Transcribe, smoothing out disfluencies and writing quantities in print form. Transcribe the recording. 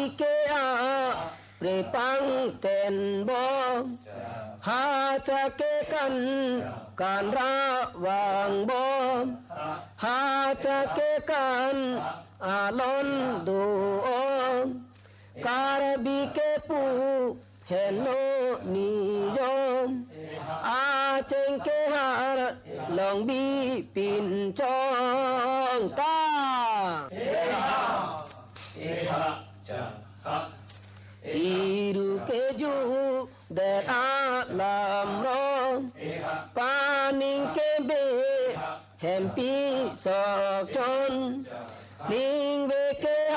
เกอาเปรปังเต็นบอหาจะเกกันการระวังบอหาจะเกกันอาลอนดูอการบิเกปูเฮโนนิยมอาเจงเกหารลองบีปินจองกาอีรูเกจูเดอาลามโรปานิงเกเบแฮมปีสอกจนนิงเว